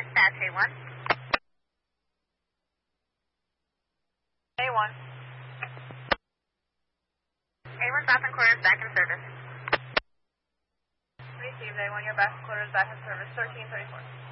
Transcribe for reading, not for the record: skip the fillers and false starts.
dispatch A1. A1. A1 Bathroom Quarters back in service. Received A1, your back quarters back in service, 1334.